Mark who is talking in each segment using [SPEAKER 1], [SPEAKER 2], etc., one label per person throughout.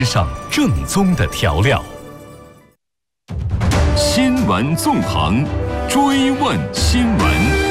[SPEAKER 1] 上正宗的调料。
[SPEAKER 2] 新闻纵横，追问新闻。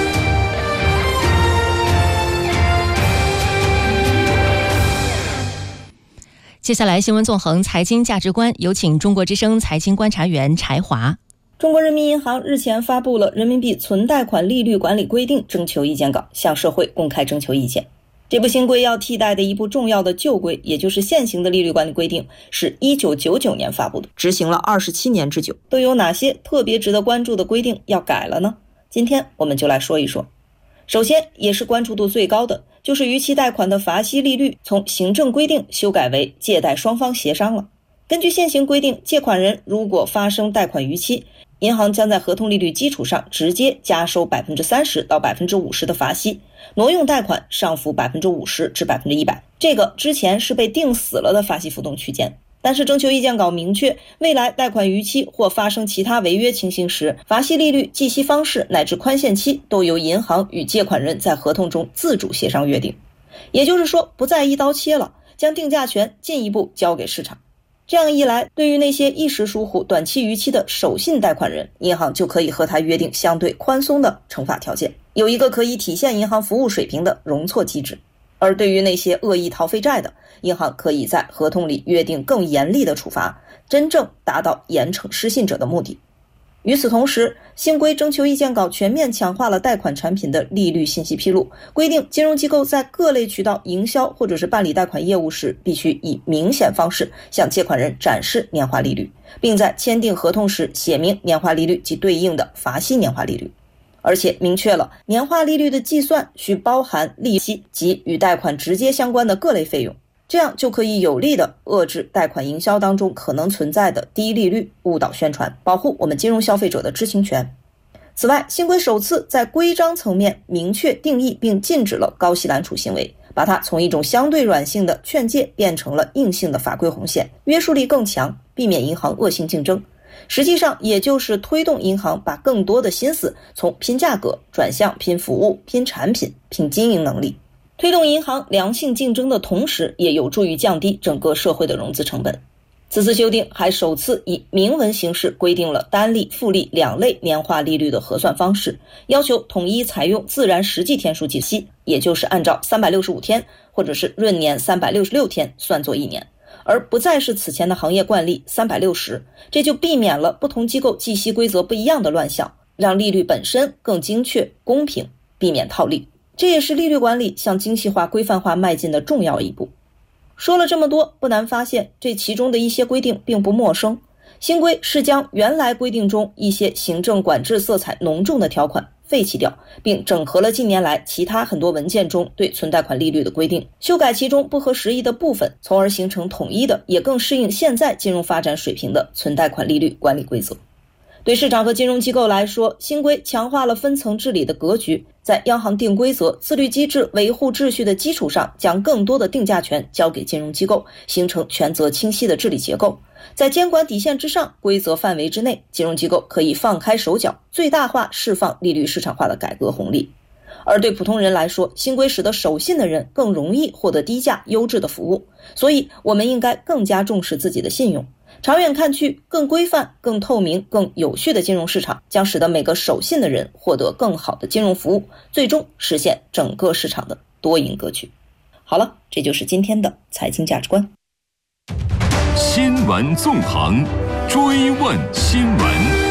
[SPEAKER 3] 接下来新闻纵横财经价值观，有请中国之声财经观察员柴华。
[SPEAKER 4] 中国人民银行日前发布了人民币存贷款利率管理规定征求意见稿，向社会公开征求意见。这部新规要替代的一部重要的旧规，也就是现行的利率管理规定，是1999年发布的，执行了27年之久。都有哪些特别值得关注的规定要改了呢？今天我们就来说一说。首先，也是关注度最高的，就是逾期贷款的罚息利率从行政规定修改为借贷双方协商了。根据现行规定，借款人如果发生贷款逾期，银行将在合同利率基础上直接加收 30% 到 50% 的罚息，挪用贷款上浮 50% 至 100%。 这个之前是被定死了的罚息浮动区间。但是征求意见稿明确，未来贷款逾期或发生其他违约情形时，罚息利率、计息方式乃至宽限期都由银行与借款人在合同中自主协商约定。也就是说，不再一刀切了，将定价权进一步交给市场。这样一来，对于那些一时疏忽、短期逾期的守信贷款人，银行就可以和他约定相对宽松的惩罚条件，有一个可以体现银行服务水平的容错机制。而对于那些恶意逃废债的，银行可以在合同里约定更严厉的处罚，真正达到严惩失信者的目的。与此同时，新规征求意见稿全面强化了贷款产品的利率信息披露，规定金融机构在各类渠道营销或者是办理贷款业务时，必须以明显方式向借款人展示年化利率，并在签订合同时写明年化利率及对应的罚息年化利率。而且明确了年化利率的计算需包含利息及与贷款直接相关的各类费用，这样就可以有力地遏制贷款营销当中可能存在的低利率误导宣传，保护我们金融消费者的知情权。此外，新规首次在规章层面明确定义并禁止了高息揽储行为，把它从一种相对软性的劝诫变成了硬性的法规红线，约束力更强，避免银行恶性竞争。实际上也就是推动银行把更多的心思从拼价格转向拼服务、拼产品、拼经营能力。推动银行良性竞争的同时，也有助于降低整个社会的融资成本。此次修订还首次以明文形式规定了单利、复利两类年化利率的核算方式，要求统一采用自然实际天数计息，也就是按照365天或者是闰年366天算作一年，而不再是此前的行业惯例360，这就避免了不同机构计息规则不一样的乱象，让利率本身更精确、公平，避免套利。这也是利率管理向精细化、规范化迈进的重要一步。说了这么多，不难发现，这其中的一些规定并不陌生。新规是将原来规定中一些行政管制色彩浓重的条款废弃掉，并整合了近年来其他很多文件中对存贷款利率的规定，修改其中不合时宜的部分，从而形成统一的，也更适应现在金融发展水平的存贷款利率管理规则。对市场和金融机构来说，新规强化了分层治理的格局，在央行定规则、自律机制、维护秩序的基础上，将更多的定价权交给金融机构，形成权责清晰的治理结构。在监管底线之上、规则范围之内，金融机构可以放开手脚，最大化释放利率市场化的改革红利。而对普通人来说，新规使得守信的人更容易获得低价优质的服务，所以我们应该更加重视自己的信用。长远看去，更规范、更透明、更有序的金融市场将使得每个守信的人获得更好的金融服务，最终实现整个市场的多赢格局。好了，这就是今天的财经价值观。
[SPEAKER 2] 新闻纵横，追问新闻。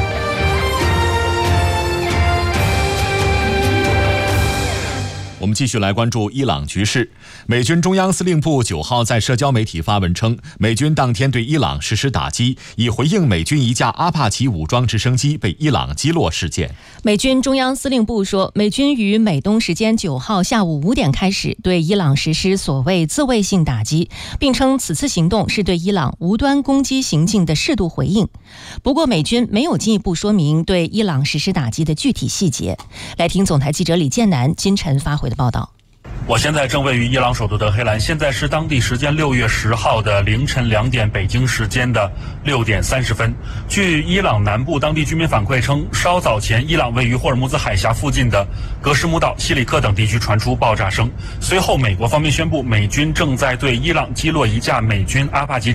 [SPEAKER 1] 我们继续来关注伊朗局势。美军中央司令部9号在社交媒体发文称，美军当天对伊朗实施打击，以回应美军一架阿帕奇武装直升机被伊朗击落事件。
[SPEAKER 3] 美军中央司令部说，美军于美东时间9号下午5点开始对伊朗实施所谓自卫性打击，并称此次行动是对伊朗无端攻击行径的适度回应。不过美军没有进一步说明对伊朗实施打击的具体细节。来听总台记者李建南、金晨发回的报道。
[SPEAKER 5] 我现在正位于伊朗首都德黑兰，现在是当地时间6月10号的凌晨2点，北京时间的6点30分。据伊朗南部当地居民反馈称，稍早前伊朗位于霍尔木兹海峡附近的格什木岛、西里克等地区传出爆炸声，随后美国方面宣布，美军正在对伊朗击落一架美军阿帕奇